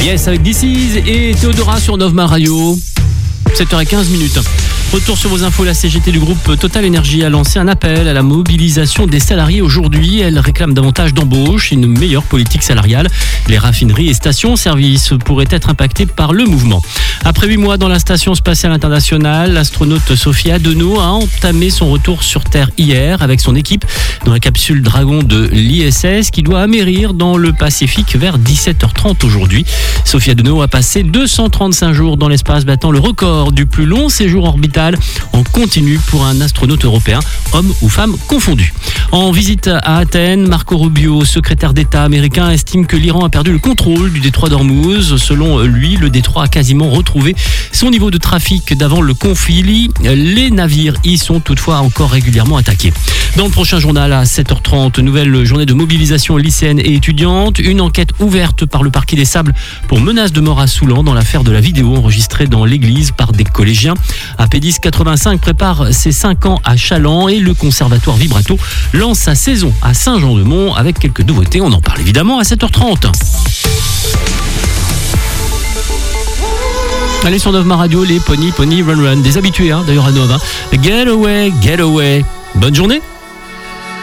Yes, avec This Is et Théodora sur Novma Radio. 7h15. Retour sur vos infos, la CGT du groupe Total Energy a lancé un appel à la mobilisation des salariés aujourd'hui. Elle réclame davantage d'embauches et une meilleure politique salariale. Les raffineries et stations-service pourraient être impactées par le mouvement. Après 8 mois dans la Station Spatiale Internationale, l'astronaute Sophia Deneau a entamé son retour sur Terre hier avec son équipe dans la capsule Dragon de l'ISS qui doit amérir dans le Pacifique vers 17h30 aujourd'hui. Sophia Deneau a passé 235 jours dans l'espace, battant le record du plus long séjour orbital en continu pour un astronaute européen, homme ou femme confondu. En visite à Athènes, Marco Rubio, secrétaire d'État américain, estime que l'Iran a perdu le contrôle du détroit d'Ormuz. Selon lui, le détroit a quasiment retrouvé son niveau de trafic d'avant le conflit. Les navires y sont toutefois encore régulièrement attaqués. Dans le prochain journal à 7h30, nouvelle journée de mobilisation lycéenne et étudiante. Une enquête ouverte par le parquet des Sables pour menace de mort à Soulan dans l'affaire de la vidéo enregistrée dans l'église par des collégiens. AP10 85 prépare ses 5 ans à Chaland et le conservatoire Vibrato lance sa saison à Saint-Jean-de-Mont avec quelques nouveautés. On en parle évidemment à 7h30. Allez sur Novma Radio, les Pony Run Run, des habitués d'ailleurs à Nov. Get away. Bonne journée.